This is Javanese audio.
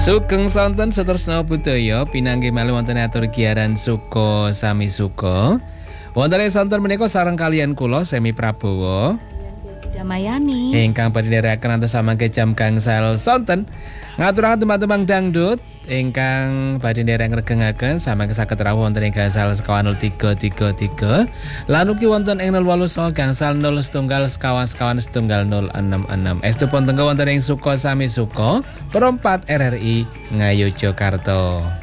Sugeng sonten Sutresna Budaya pinanggih malih wonten atur giaran Suko Sami Suko. Wonten ing sonten menika sareng kalian kula Semi Prabowo Damayani ingkang badhe nderekaken antos samangke jam gangsal sonten ngaturaken tembang-tembang dangdut ingkang badhe nderek ngregengaken samangke saged rawuh wonten ing gangsal sekawan 0333 lan ugi wonten ing 08 gangsal 0 setunggal sekawan setunggal 066 estupun tenggo wonten ing Suko Sami Suko Perempat RRI Ngayogyakarta.